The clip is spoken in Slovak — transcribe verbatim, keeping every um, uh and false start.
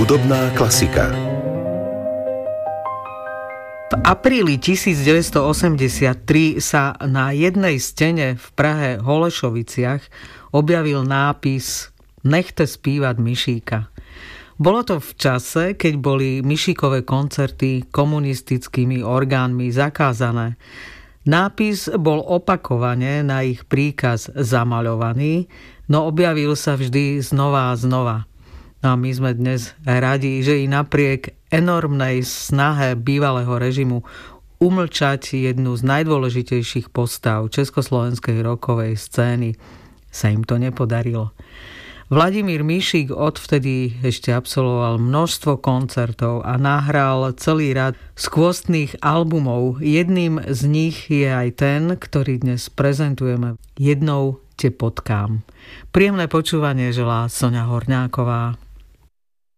Hudobná klasika. V apríli devätnásťstoosemdesiattri sa na jednej stene v Prahe Holešoviciach objavil nápis Nechte spívať Mišíka. Bolo to v čase, keď boli Mišíkové koncerty komunistickými orgánmi zakázané. Nápis bol opakovane na ich príkaz zamaľovaný, no objavil sa vždy znova a znova. No a my sme dnes radi, že i napriek enormnej snahe bývalého režimu umlčať jednu z najdôležitejších postav československej rockovej scény sa im to nepodarilo. Vladimír Mišík odvtedy ešte absolvoval množstvo koncertov a nahral celý rad skvostných albumov. Jedným z nich je aj ten, ktorý dnes prezentujeme. Jednou te potkám. Príjemné počúvanie želá Soňa Horňáková.